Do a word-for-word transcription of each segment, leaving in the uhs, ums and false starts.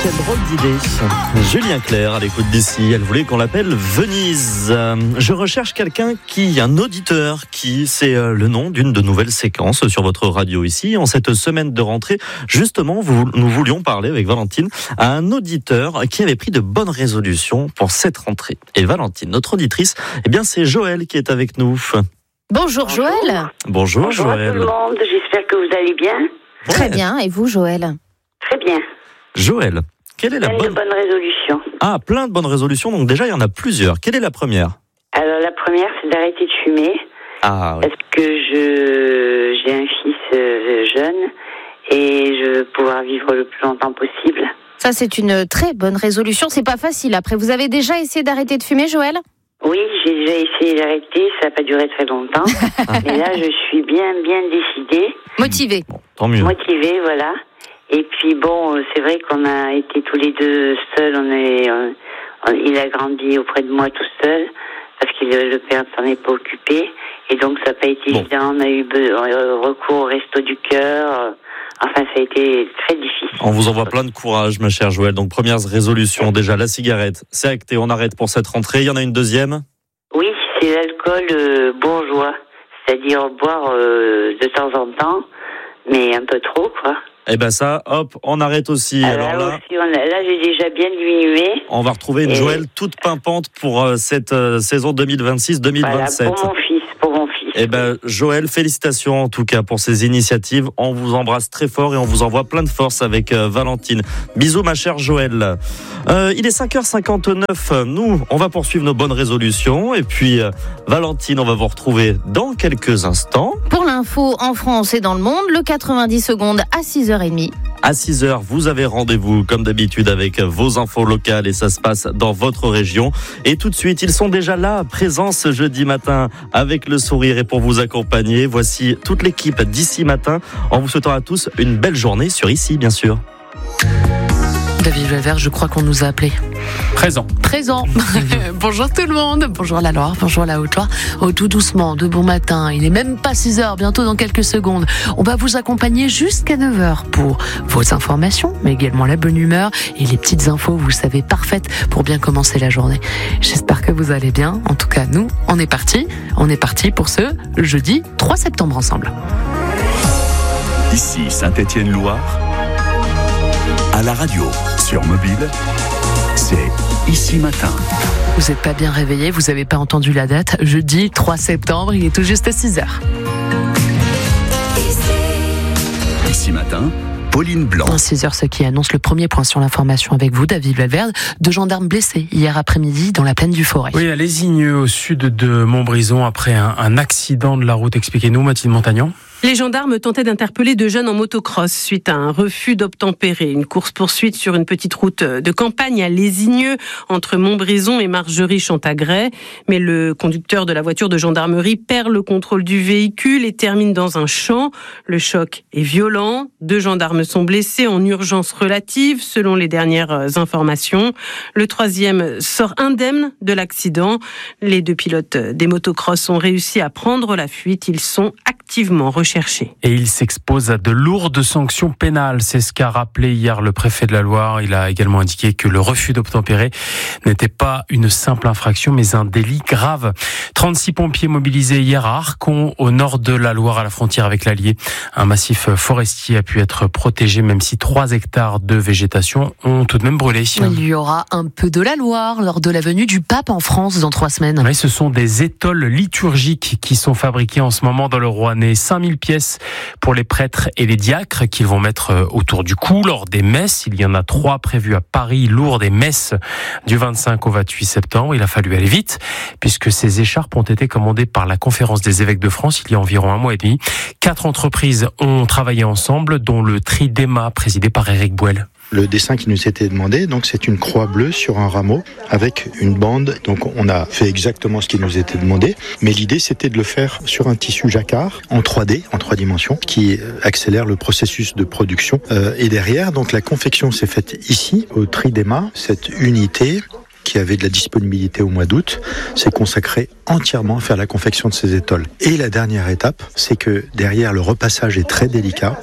quelle drôle d'idée. Julien Clerc à l'écoute d'ici, elle voulait qu'on l'appelle Venise. Je recherche quelqu'un qui, un auditeur qui, c'est le nom d'une de nouvelles séquences sur votre radio ici. En cette semaine de rentrée, justement, vous, nous voulions parler avec Valentine à un auditeur qui avait pris de bonnes résolutions pour cette rentrée. Et Valentine, notre auditrice, eh bien c'est Joël qui est avec nous. Bonjour Joël. Bonjour, Bonjour Joël. à tout le monde, j'espère que vous allez bien. Très bien, et vous Joël? Très bien. Joël, quelle est la Plein bonne... de bonnes résolutions. Ah, plein de bonnes résolutions, donc déjà il y en a plusieurs. Quelle est la première? Alors la première, c'est d'arrêter de fumer. Ah oui. Parce que je j'ai un fils euh, jeune et je veux pouvoir vivre le plus longtemps possible. Ça c'est une très bonne résolution, c'est pas facile. Après, vous avez déjà essayé d'arrêter de fumer Joël? Oui, j'ai déjà essayé d'arrêter, ça n'a pas duré très longtemps. Mais là, je suis bien, bien décidée. Motivée. Bon, tant mieux. Motivée, voilà. Et puis bon, c'est vrai qu'on a été tous les deux seuls. On est, on, on, il a grandi auprès de moi tout seul parce que le père ne s'en est pas occupé. Et donc ça n'a pas été bon. évident. On a eu be- recours au resto du cœur. Enfin, ça a été très difficile. On vous envoie plein de courage, ma chère Joël. Donc première résolution, déjà la cigarette, c'est acté, on arrête pour cette rentrée. Il y en a une deuxième? Oui, c'est l'alcool euh, bourgeois, c'est-à-dire boire euh, de temps en temps, mais un peu trop, quoi. Eh ben ça, hop, on arrête aussi. Alors, Alors là, là, aussi, on a, là, j'ai déjà bien diminué. on va retrouver une Et... Joël toute pimpante pour euh, cette euh, saison deux mille vingt-six deux mille vingt-sept. Voilà, pour mon fils, pour mon fils. Eh ben, Joël, félicitations en tout cas pour ces initiatives. On vous embrasse très fort et on vous envoie plein de force avec euh, Valentine. Bisous, ma chère Joël. Euh, il est cinq heures cinquante-neuf. Nous, on va poursuivre nos bonnes résolutions. Et puis, euh, Valentine, on va vous retrouver dans quelques instants. Pour l'info en France et dans le monde, le quatre-vingt-dix secondes à six heures trente. À six heures, vous avez rendez-vous, comme d'habitude, avec vos infos locales et ça se passe dans votre région. Et tout de suite, ils sont déjà là, présents ce jeudi matin, avec le sourire et pour vous accompagner. Voici toute l'équipe d'Ici Matin, en vous souhaitant à tous une belle journée sur Ici, bien sûr. David Valvert, je crois qu'on nous a appelés. Présent. Présent. Bonjour tout le monde. Bonjour la Loire, bonjour la Haute-Loire. Oh, tout doucement, de bon matin. Il est même pas six heures, bientôt dans quelques secondes. On va vous accompagner jusqu'à neuf heures pour vos informations, mais également la bonne humeur et les petites infos, vous savez, parfaites pour bien commencer la journée. J'espère que vous allez bien. En tout cas, nous, on est parti. On est parti pour ce jeudi trois septembre ensemble. Ici Saint-Étienne-Loire, à la radio, sur mobile, c'est Ici Matin. Vous n'êtes pas bien réveillé, vous n'avez pas entendu la date. Jeudi trois septembre, il est tout juste à six heures. Ici Matin, Pauline Blanc. À six heures, ce qui annonce le premier point sur l'information avec vous, David Valverde. Deux gendarmes blessés hier après-midi dans la plaine du Forêt. Oui, à Lézigneux, au sud de Montbrison, après un, un accident de la route. Expliquez-nous, Mathilde Montagnon. Les gendarmes tentaient d'interpeller deux jeunes en motocross suite à un refus d'obtempérer. Une course-poursuite sur une petite route de campagne à Lézigneux, entre Montbrison et Margerie-Chantagray. Mais le conducteur de la voiture de gendarmerie perd le contrôle du véhicule et termine dans un champ. Le choc est violent. Deux gendarmes sont blessés en urgence relative, selon les dernières informations. Le troisième sort indemne de l'accident. Les deux pilotes des motocross ont réussi à prendre la fuite. Ils sont activement recherchés. Et il s'expose à de lourdes sanctions pénales. C'est ce qu'a rappelé hier le préfet de la Loire. Il a également indiqué que le refus d'obtempérer n'était pas une simple infraction, mais un délit grave. trente-six pompiers mobilisés hier à Arcon, au nord de la Loire, à la frontière avec l'Allier. Un massif forestier a pu être protégé, même si trois hectares de végétation ont tout de même brûlé. Il y aura un peu de la Loire lors de la venue du pape en France dans trois semaines. Oui, ce sont des étoles liturgiques qui sont fabriquées en ce moment dans le Rouennais. cinq mille pièces pour les prêtres et les diacres qu'ils vont mettre autour du cou lors des messes. Il y en a trois prévues à Paris, Lourdes et Metz, du vingt-cinq au vingt-huit septembre. Il a fallu aller vite puisque ces écharpes ont été commandées par la Conférence des évêques de France il y a environ un mois et demi. Quatre entreprises ont travaillé ensemble, dont le Tridéma, présidé par Éric Bouel. Le dessin qui nous était demandé, donc c'est une croix bleue sur un rameau avec une bande. Donc on a fait exactement ce qui nous était demandé, mais l'idée c'était de le faire sur un tissu jacquard en trois D, en trois dimensions, qui accélère le processus de production. Euh, et derrière, donc la confection s'est faite ici, au Tridéma, cette unité qui avait de la disponibilité au mois d'août, s'est consacré entièrement à faire la confection de ces étoles. Et la dernière étape, c'est que derrière, le repassage est très délicat. Il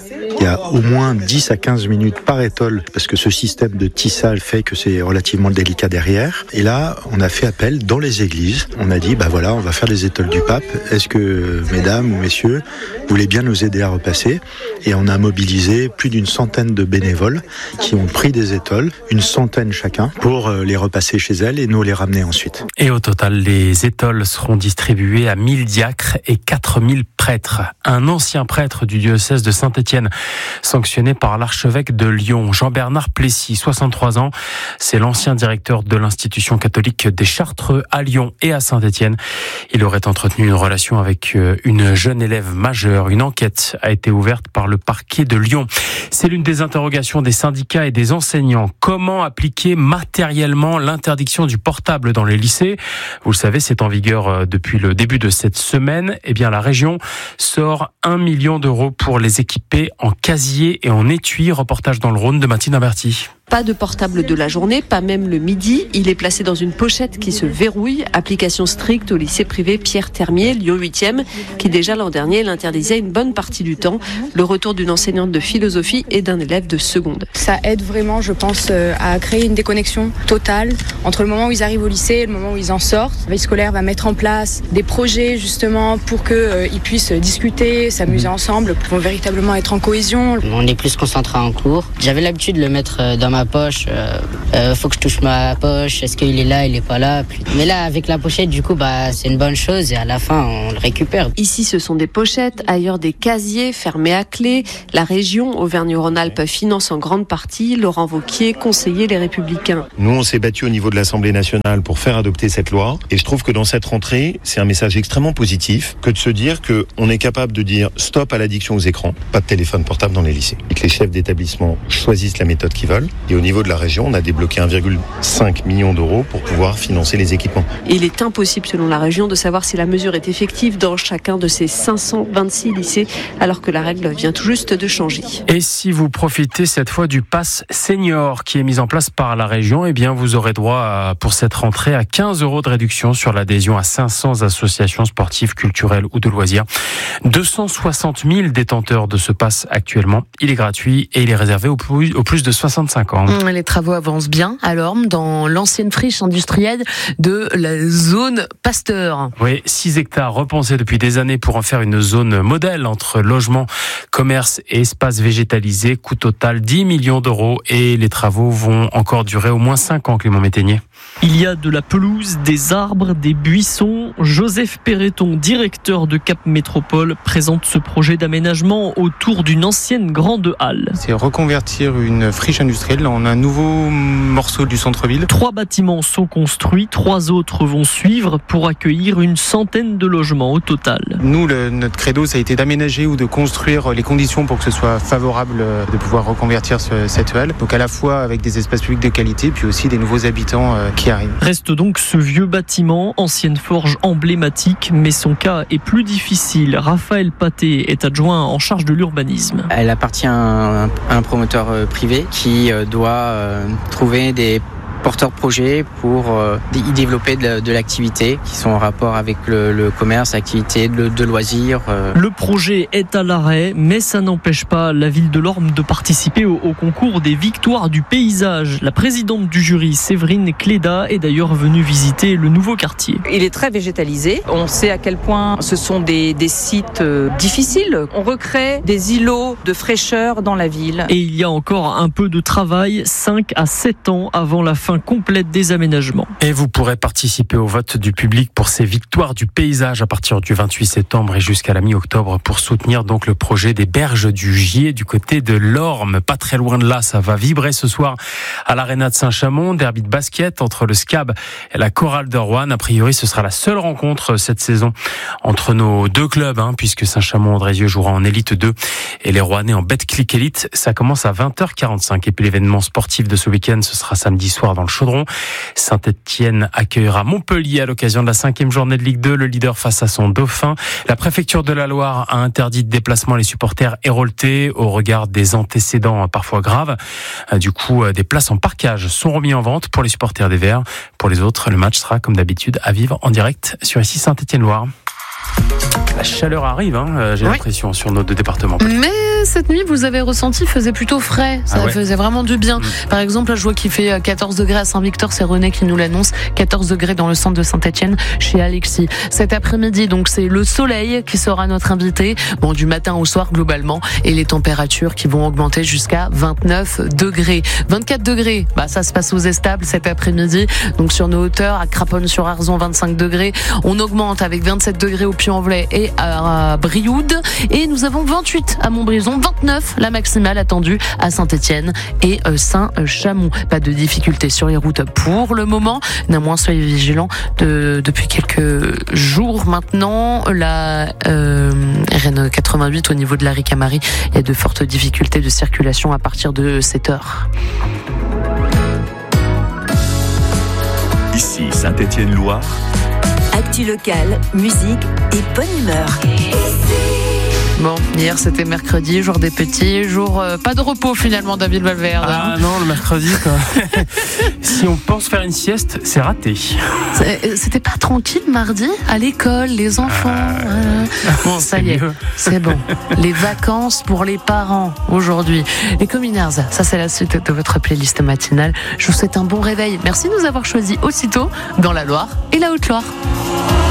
il y a au moins dix à quinze minutes par étole, parce que ce système de tissage fait que c'est relativement délicat derrière. Et là, on a fait appel dans les églises. On a dit, bah voilà, on va faire les étoles du pape. Est-ce que, mesdames ou messieurs, vous voulez bien nous aider à repasser? Et on a mobilisé plus d'une centaine de bénévoles qui ont pris des étoles, une centaine chacun, pour les repasser chez elles et nous les ramener ensuite. Et au total, les étoles seront distribuées à mille diacres et quatre mille prêtres. Un ancien prêtre du diocèse de Saint-Étienne, sanctionné par l'archevêque de Lyon, Jean-Bernard Plessis, soixante-trois ans. C'est l'ancien directeur de l'institution catholique des Chartreux à Lyon et à Saint-Étienne. Il aurait entretenu une relation avec une jeune élève majeure. Une enquête a été ouverte par le parquet de Lyon. C'est l'une des interrogations des syndicats et des enseignants. Comment appliquer matériellement l'interdiction du portable dans les lycées? Vous le savez, c'est en vigueur depuis le début de cette semaine. Eh bien, la région sort un million d'euros pour les équiper en casier et en étui. Reportage dans le Rhône de Mathilde Imberti. Pas de portable de la journée, pas même le midi. Il est placé dans une pochette qui se verrouille. Application stricte au lycée privé Pierre Termier, Lyon huitième, qui déjà l'an dernier l'interdisait une bonne partie du temps. Le retour d'une enseignante de philosophie et d'un élève de seconde. Ça aide vraiment, je pense, à créer une déconnexion totale entre le moment où ils arrivent au lycée et le moment où ils en sortent. La veille scolaire va mettre en place des projets justement pour qu'ils euh, puissent discuter, s'amuser ensemble, pour véritablement être en cohésion. On est plus concentré en cours. J'avais l'habitude de le mettre dans ma poche, euh, euh, faut que je touche ma poche, est-ce qu'il est là, il est pas là. Mais là, avec la pochette, du coup, bah, c'est une bonne chose et à la fin, on le récupère. Ici, ce sont des pochettes, ailleurs des casiers fermés à clé. La région Auvergne-Rhône-Alpes finance en grande partie. Laurent Wauquiez, conseiller Les Républicains. Nous, on s'est battu au niveau de l'Assemblée nationale pour faire adopter cette loi et je trouve que dans cette rentrée, c'est un message extrêmement positif que de se dire qu'on est capable de dire stop à l'addiction aux écrans, pas de téléphone portable dans les lycées. Et que les chefs d'établissement choisissent la méthode qu'ils veulent. Et au niveau de la région, on a débloqué un virgule cinq million d'euros pour pouvoir financer les équipements. Il est impossible, selon la région, de savoir si la mesure est effective dans chacun de ces cinq cent vingt-six lycées, alors que la règle vient tout juste de changer. Et si vous profitez cette fois du pass senior qui est mis en place par la région, eh bien vous aurez droit à, pour cette rentrée à quinze euros de réduction sur l'adhésion à cinq cents associations sportives, culturelles ou de loisirs. deux cent soixante mille détenteurs de ce pass actuellement. Il est gratuit et il est réservé aux plus, aux plus de soixante-cinq ans. Les travaux avancent bien à l'Orme, dans l'ancienne friche industrielle de la zone Pasteur. Oui, six hectares repensés depuis des années pour en faire une zone modèle entre logement, commerce et espace végétalisé. Coût total dix millions d'euros et les travaux vont encore durer au moins cinq ans, Clément Métainier. Il y a de la pelouse, des arbres, des buissons. Joseph Perreton, directeur de Cap Métropole, présente ce projet d'aménagement autour d'une ancienne grande halle. C'est reconvertir une friche industrielle en un nouveau morceau du centre-ville. Trois bâtiments sont construits, trois autres vont suivre pour accueillir une centaine de logements au total. Nous, le, notre credo, ça a été d'aménager ou de construire les conditions pour que ce soit favorable de pouvoir reconvertir ce, cette halle. Donc à la fois avec des espaces publics de qualité, puis aussi des nouveaux habitants euh, qui arrivent. Reste donc ce vieux bâtiment, ancienne forge emblématique, mais son cas est plus difficile. Raphaël Paté est adjoint en charge de l'urbanisme. Elle appartient à un, à un promoteur privé qui doit trouver des porteurs de projets pour euh, y développer de, de l'activité qui sont en rapport avec le, le commerce, l'activité de, de loisirs. Euh. Le projet est à l'arrêt, mais ça n'empêche pas la ville de l'Orme de participer au, au concours des victoires du paysage. La présidente du jury, Séverine Cléda, est d'ailleurs venue visiter le nouveau quartier. Il est très végétalisé. On sait à quel point ce sont des, des sites euh, difficiles. On recrée des îlots de fraîcheur dans la ville. Et il y a encore un peu de travail, cinq à sept ans avant la fin complète des aménagements. Et vous pourrez participer au vote du public pour ces victoires du paysage à partir du vingt-huit septembre et jusqu'à la mi-octobre pour soutenir donc le projet des berges du Gier du côté de l'Orme. Pas très loin de là, ça va vibrer ce soir à l'Arena de Saint-Chamond. Derby de basket entre le S C A B et la Chorale de Roanne. A priori, ce sera la seule rencontre cette saison entre nos deux clubs, hein, puisque Saint-Chamond-Andrézieux jouera en Élite deux et les Roannais en Betclic Élite. Ça commence à vingt heures quarante-cinq. Et puis l'événement sportif de ce week-end, ce sera samedi soir dans le Chaudron. Saint-Étienne accueillera Montpellier à l'occasion de la cinquième journée de Ligue deux, le leader face à son dauphin. La préfecture de la Loire a interdit de déplacement les supporters héroltés au regard des antécédents parfois graves. Du coup, des places en parquage sont remises en vente pour les supporters des Verts. Pour les autres, le match sera comme d'habitude à vivre en direct sur ici Saint-Étienne-Loire. La chaleur arrive, hein, j'ai oui. l'impression, sur nos deux départements. Mais cette nuit, vous avez ressenti, faisait plutôt frais. Ça ah ouais. faisait vraiment du bien. Mmh. Par exemple, là, je vois qu'il fait quatorze degrés à Saint-Victor. C'est René qui nous l'annonce. quatorze degrés dans le centre de Saint-Etienne chez Alexis. Cet après-midi, donc, c'est le soleil qui sera notre invité. Bon, du matin au soir, globalement. Et les températures qui vont augmenter jusqu'à vingt-neuf degrés. vingt-quatre degrés, bah, ça se passe aux Estables cet après-midi. Donc, sur nos hauteurs, à Craponne-sur-Arzon, vingt-cinq degrés. On augmente avec vingt-sept degrés au Puy-en-Velay et à Brioude. Et nous avons vingt-huit à Montbrison, vingt-neuf la maximale attendue à Saint-Etienne et Saint-Chamond. Pas de difficultés sur les routes pour le moment. Néanmoins, soyez vigilants de, depuis quelques jours maintenant. La euh, R N quatre-vingt-huit au niveau de la Ricamari, il y a de fortes difficultés de circulation à partir de sept heures. Ici Saint-Étienne-Loire. Actu locale, musique et bonne humeur. Bon, hier c'était mercredi, jour des petits, jour euh, pas de repos finalement, David Valverde. Ah non, le mercredi quoi. Si on pense faire une sieste, c'est raté. C'était pas tranquille mardi à l'école, les enfants. Euh... Bon, ça y est, mieux. C'est bon. Les vacances pour les parents aujourd'hui. Les Communards, ça c'est la suite de votre playlist matinale. Je vous souhaite un bon réveil. Merci de nous avoir choisis aussitôt dans la Loire et la Haute-Loire.